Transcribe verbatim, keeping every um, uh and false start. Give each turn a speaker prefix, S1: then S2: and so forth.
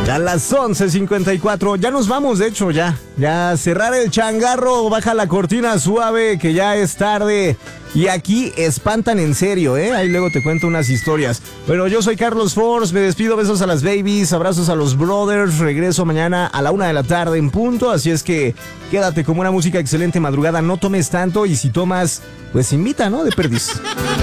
S1: A las once cincuenta y cuatro, ya nos vamos, de hecho, ya. Ya cerrar el changarro, baja la cortina suave, que ya es tarde. Y aquí espantan en serio, ¿eh? Ahí luego te cuento unas historias. Bueno, yo soy Carlos Force, me despido, besos a las babies, abrazos a los brothers. Regreso mañana a la una de la tarde en punto, así es que quédate con una música excelente madrugada, no tomes tanto y si tomas, pues invita, ¿no? De perdiz.